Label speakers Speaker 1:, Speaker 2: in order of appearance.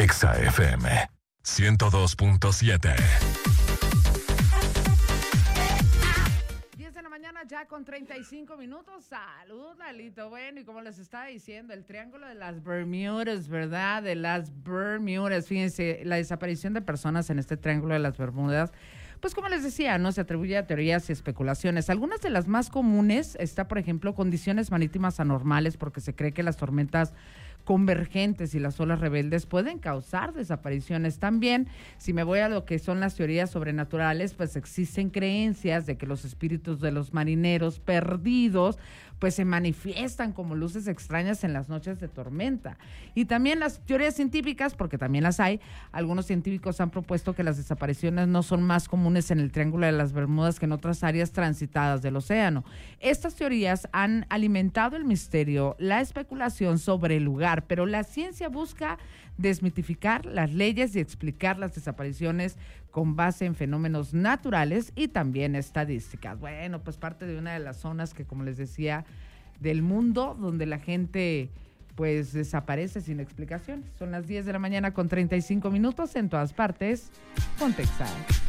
Speaker 1: Exa FM 102.7.
Speaker 2: 10 de la mañana ya con 35 minutos. Salud, Lalito. Bueno, y como les estaba diciendo, el triángulo de las Bermudas, ¿verdad? De las Bermudas. Fíjense, la desaparición de personas en este triángulo de las Bermudas, pues como les decía, no se atribuye a teorías y especulaciones. Algunas de las más comunes está, por ejemplo, condiciones marítimas anormales, porque se cree que las tormentas convergentes y las olas rebeldes pueden causar desapariciones. También, si me voy a lo que son las teorías sobrenaturales, pues existen creencias de que los espíritus de los marineros perdidos pues se manifiestan como luces extrañas en las noches de tormenta. Y también las teorías científicas, porque también las hay, algunos científicos han propuesto que las desapariciones no son más comunes en el Triángulo de las Bermudas que en otras áreas transitadas del océano. Estas teorías han alimentado el misterio, la especulación sobre el lugar, pero la ciencia busca desmitificar las leyes y explicar las desapariciones con base en fenómenos naturales y también estadísticas. Bueno, pues parte de una de las zonas que, como les decía, del mundo donde la gente pues desaparece sin explicaciones. Son las 10 de la mañana con 35 minutos en todas partes. Ponte Exa.